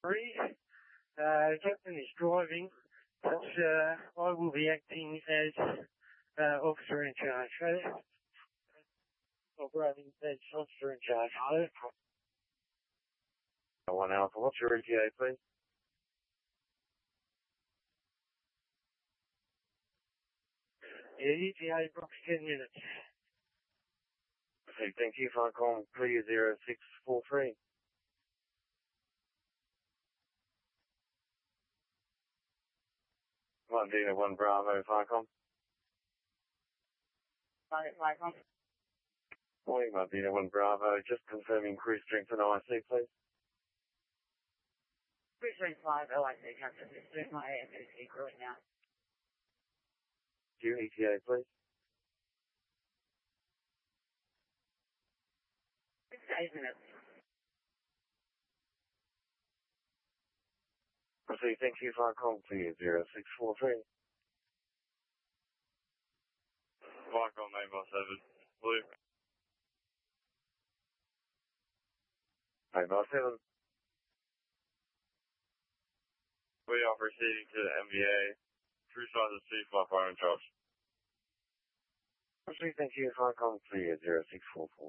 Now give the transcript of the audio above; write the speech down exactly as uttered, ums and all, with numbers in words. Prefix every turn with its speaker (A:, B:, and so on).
A: Three, uh, Captain is driving, but uh, I will be acting as uh, officer in charge. Okay? Operating as officer in charge.
B: One Alpha, what's your E T A, please?
A: Yeah, E T A box ten minutes.
B: Okay, thank you. Flight call three zero six four three. Martina one Bravo, Farcom.
A: Right, Michael.
B: Morning, Martina one Bravo. Just confirming crew strength and I C, please.
A: three three five L I C, Captain. Just doing my A F C crew now.
B: Q E T A, please.
A: Six to eight minutes.
B: Proceed, thank you. Flight call three zero six four three.
C: Flight call nine one seven, Blue.
B: Nine one seven.
C: We are proceeding to the M B A. Crew size of C, flight bar in charge.
B: Proceed, thank you. Flight call three zero six four four.